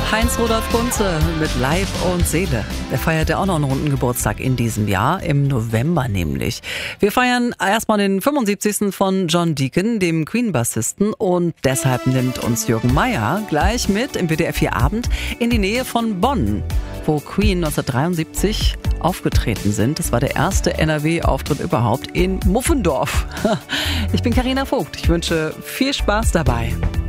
Heinz Rudolf Kunze mit Leib und Seele. Der feiert ja auch noch einen runden Geburtstag in diesem Jahr, im November nämlich. Wir feiern erstmal den 75. von John Deacon, dem Queen-Bassisten, und deshalb nimmt uns Jürgen Meier gleich mit im WDR 4 Abend in die Nähe von Bonn, wo Queen 1973 aufgetreten sind. Das war der erste NRW-Auftritt überhaupt in Muffendorf. Ich bin Carina Vogt. Ich wünsche viel Spaß dabei.